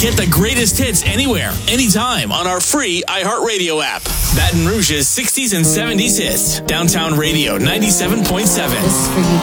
Get the greatest hits anywhere, anytime on our free iHeartRadio app. Baton Rouge's 60s and 70s hits. Downtown Radio 97.7. This is for you,